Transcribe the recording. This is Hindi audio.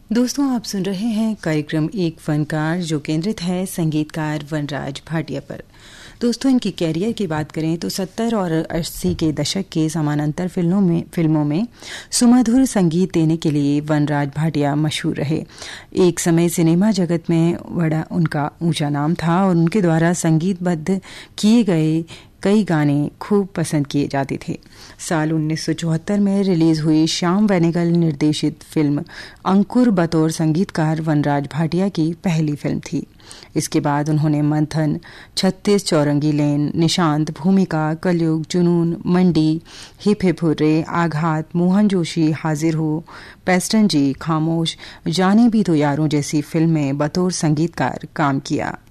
दोस्तों, आप सुन रहे हैं कार्यक्रम एक फनकार जो केंद्रित है संगीतकार वनराज भाटिया पर। दोस्तों, इनकी कैरियर की बात करें तो 70 और 80 के दशक के समानांतर फिल्मों में सुमधुर संगीत देने के लिए वनराज भाटिया मशहूर रहे। एक समय सिनेमा जगत में बड़ा उनका ऊंचा नाम था और उनके द्वारा संगीतबद्ध किए गए कई गाने खूब पसंद किए जाते थे। साल 1974 में रिलीज हुई श्याम बेनेगल निर्देशित फिल्म अंकुर बतौर संगीतकार वनराज भाटिया की पहली फिल्म थी। इसके बाद उन्होंने मंथन, 36 चौरंगी लेन, निशांत, भूमिका, कलयुग, जुनून, मंडी, हिप हिप हुर्रे, आघात, मोहन जोशी, हाजिर हो, पेस्टन जी, खामोश, जाने भी तो यारों जैसी फिल्में बतौर संगीतकार काम किया।